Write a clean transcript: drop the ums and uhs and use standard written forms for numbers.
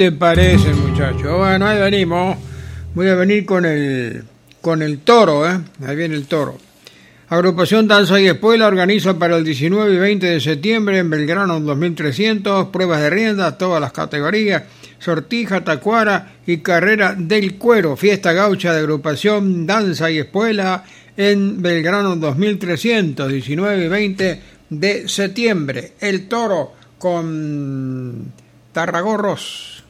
¿Te parece, muchacho? Bueno, ahí venimos. Voy a venir con el toro, ¿eh? Ahí viene el toro. Agrupación Danza y Espuela organiza para el 19 y 20 de septiembre en Belgrano 2300 pruebas de riendas, todas las categorías, sortija, tacuara y carrera del cuero. Fiesta gaucha de Agrupación Danza y Espuela en Belgrano 2300, 19 y 20 de septiembre. El toro con Tarragorros.